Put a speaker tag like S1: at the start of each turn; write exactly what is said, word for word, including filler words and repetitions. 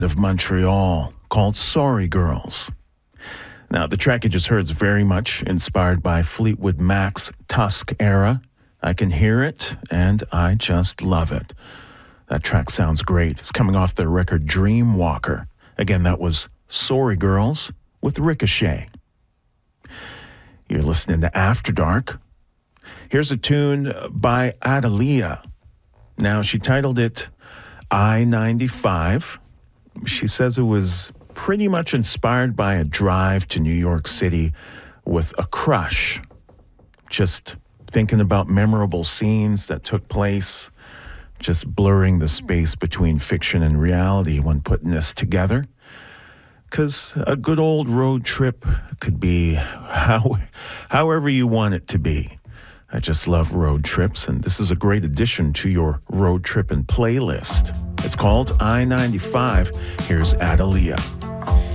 S1: of Montreal called Sorry Girls. Now, the track you just heard is very much inspired by Fleetwood Mac's Tusk era. I can hear it, and I just love it. That track sounds great. It's coming off their record Dreamwalker. Again, that was Sorry Girls with Ricochet. You're listening to After Dark. Here's a tune by Adalia. Now, she titled it I ninety-five. She says it was pretty much inspired by a drive to New York City with a crush. Just thinking about memorable scenes that took place, just blurring the space between fiction and reality when putting this together. Because a good old road trip could be how, however you want it to be. I just love road trips, and this is a great addition to your road trip and playlist. It's called I ninety-five. Here's Adalia.